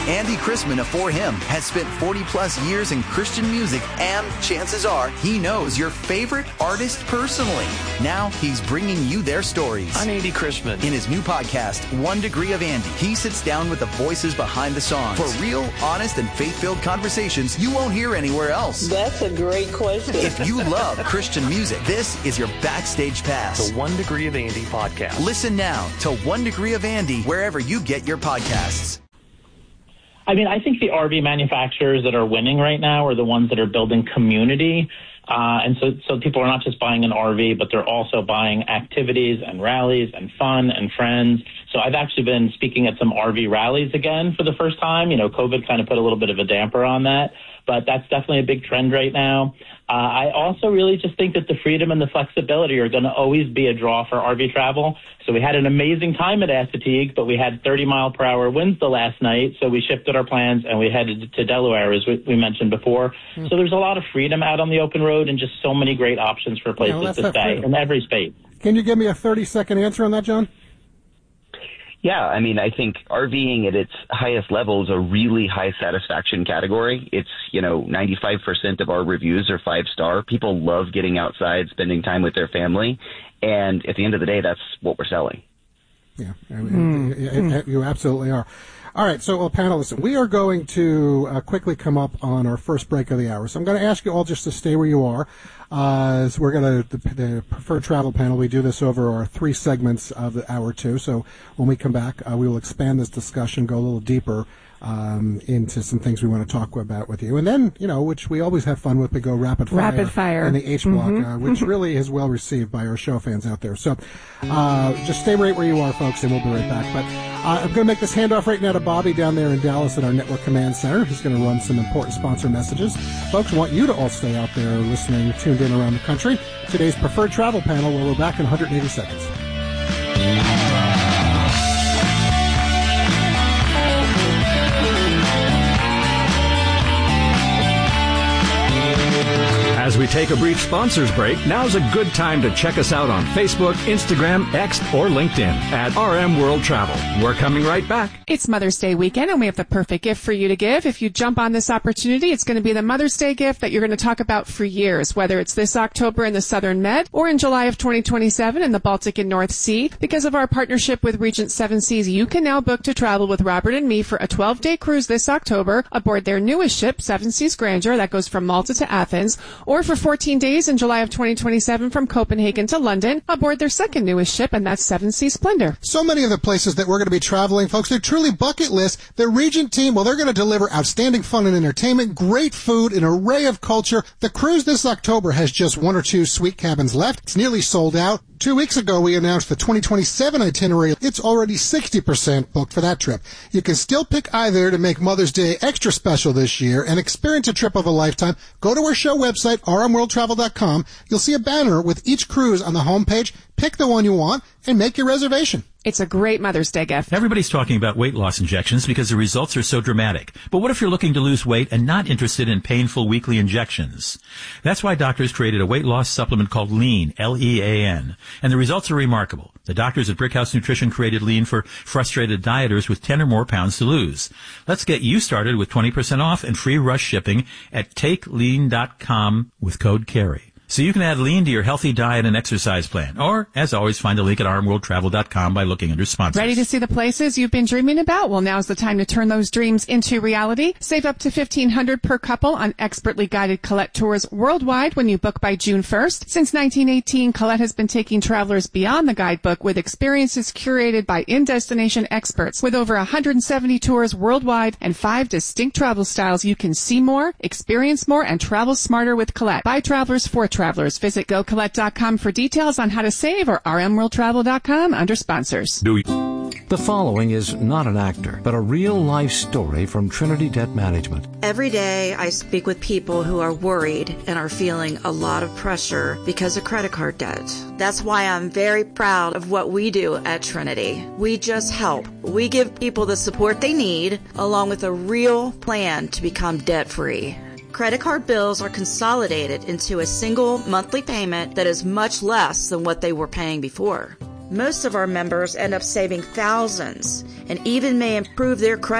Andy Chrisman of For Him has spent 40-plus years in Christian music, and chances are he knows your favorite artist personally. Now he's bringing you their stories. I'm Andy Chrisman. In his new podcast, 1 Degree of Andy, he sits down with the voices behind the songs for real, honest, and faith-filled conversations you won't hear anywhere else. That's a great question. If you love Christian music, this is your backstage pass. The 1 Degree of Andy podcast. Listen now to 1 Degree of Andy wherever you get your podcasts. I mean, I think the RV manufacturers that are winning right now are the ones that are building community. And so people are not just buying an RV, but they're also buying activities and rallies and fun and friends. So I've actually been speaking at some RV rallies again for the first time. You know, COVID kind of put a little bit of a damper on that, but that's definitely a big trend right now. I also really just think that the freedom and the flexibility are going to always be a draw for RV travel. So we had an amazing time at Assateague, but we had 30-mile-per-hour winds the last night, so we shifted our plans and we headed to Delaware, as we mentioned before. So there's a lot of freedom out on the open road and just so many great options for places to stay in every state. Can you give me a 30-second answer on that, John? Yeah, I mean, I think RVing at its highest level is a really high satisfaction category. It's, 95% of our reviews are 5-star. People love getting outside, spending time with their family. And at the end of the day, that's what we're selling. Yeah, you absolutely are. All right, so, panelists, we are going to quickly come up on our first break of the hour. So I'm going to ask you all just to stay where you are. So we're going to, the Preferred Travel panel, we do this over our 3 segments of the hour 2. So when we come back, we will expand this discussion, go a little deeper into some things we want to talk about with you. And then, which we always have fun with, we go rapid fire in the H block, which really is well received by our show fans out there. So just stay right where you are, folks, and we'll be right back. But I'm going to make this handoff right now to Bobby down there in Dallas at our Network Command Center. He's going to run some important sponsor messages. Folks, I want you to all stay out there listening, tuned in around the country. Today's Preferred Travel panel, we're back in 180 seconds. As we take a brief sponsors break, now's a good time to check us out on Facebook, Instagram, X, or LinkedIn at RM World Travel. We're coming right back. It's Mother's Day weekend, and we have the perfect gift for you to give. If you jump on this opportunity, it's going to be the Mother's Day gift that you're going to talk about for years, whether it's this October in the Southern Med or in July of 2027 in the Baltic and North Sea. Because of our partnership with Regent Seven Seas, you can now book to travel with Robert and me for a 12-day cruise this October aboard their newest ship, Seven Seas Grandeur, that goes from Malta to Athens, or for 14 days in July of 2027 from Copenhagen to London aboard their second newest ship, and that's Seven Seas Splendor. So many of the places that we're going to be traveling, folks, they're truly bucket lists. The Regent team, well, they're going to deliver outstanding fun and entertainment, great food, an array of culture. The cruise this October has just 1 or 2 suite cabins left. It's nearly sold out. 2 weeks ago, we announced the 2027 itinerary. It's already 60% booked for that trip. You can still pick either to make Mother's Day extra special this year and experience a trip of a lifetime. Go to our show website, rmworldtravel.com. You'll see a banner with each cruise on the homepage. Pick the one you want and make your reservation. It's a great Mother's Day gift. Everybody's talking about weight loss injections because the results are so dramatic. But what if you're looking to lose weight and not interested in painful weekly injections? That's why doctors created a weight loss supplement called Lean, L-E-A-N. And the results are remarkable. The doctors at Brickhouse Nutrition created Lean for frustrated dieters with 10 or more pounds to lose. Let's get you started with 20% off and free rush shipping at TakeLean.com with code CARRY. So you can add Lean to your healthy diet and exercise plan. Or, as always, find a link at rmworldtravel.com by looking under sponsors. Ready to see the places you've been dreaming about? Well, now's the time to turn those dreams into reality. Save up to $1,500 per couple on expertly guided Colette tours worldwide when you book by June 1st. Since 1918, Colette has been taking travelers beyond the guidebook with experiences curated by in-destination experts. With over 170 tours worldwide and 5 distinct travel styles, you can see more, experience more, and travel smarter with Colette. By travelers for travelers. Visit GoColette.com for details on how to save or rmworldtravel.com under sponsors. The following is not an actor, but a real-life story from Trinity Debt Management. Every day I speak with people who are worried and are feeling a lot of pressure because of credit card debt. That's why I'm very proud of what we do at Trinity. We just help. We give people the support they need, along with a real plan to become debt-free. Credit card bills are consolidated into a single monthly payment that is much less than what they were paying before. Most of our members end up saving thousands and even may improve their credit